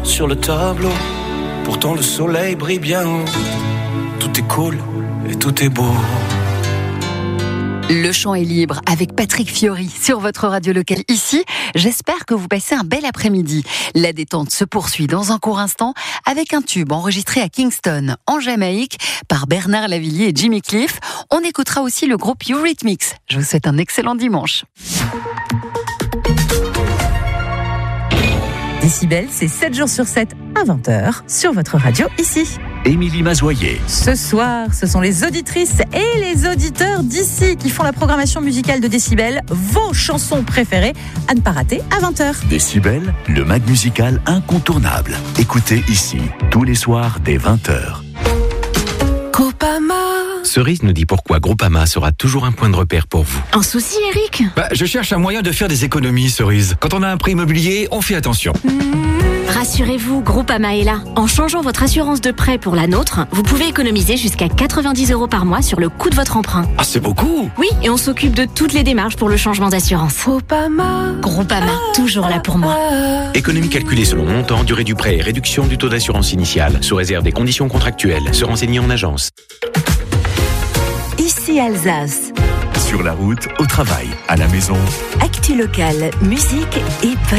sur le tableau. Pourtant le soleil brille bien haut. Tout est cool et tout est beau. Le chant est libre avec Patrick Fiori sur votre radio locale ici. J'espère que vous passez un bel après-midi. La détente se poursuit dans un court instant avec un tube enregistré à Kingston, en Jamaïque, par Bernard Lavilliers et Jimmy Cliff. On écoutera aussi le groupe Eurythmics. Je vous souhaite un excellent dimanche. Décibel, c'est 7 jours sur 7 à 20h sur votre radio ici. Émilie Mazoyer. Ce soir, ce sont les auditrices et les auditeurs d'ici qui font la programmation musicale de Décibel, vos chansons préférées à ne pas rater à 20h. Décibel, le mag musical incontournable. Écoutez ici, tous les soirs dès 20h. Groupama. Cerise nous dit pourquoi Groupama sera toujours un point de repère pour vous. Un souci, Eric ? Je cherche un moyen de faire des économies, Cerise. Quand on a un prêt immobilier, on fait attention. Rassurez-vous, Groupama est là. En changeant votre assurance de prêt pour la nôtre, vous pouvez économiser jusqu'à 90 € par mois sur le coût de votre emprunt. Ah, c'est beaucoup! Oui, et on s'occupe de toutes les démarches pour le changement d'assurance. Groupama, toujours là pour moi. Économie calculée selon montant, durée du prêt et réduction du taux d'assurance initiale, sous réserve des conditions contractuelles. Se renseigner en agence. Ici Alsace. Sur la route, au travail, à la maison. Actu locale, musique et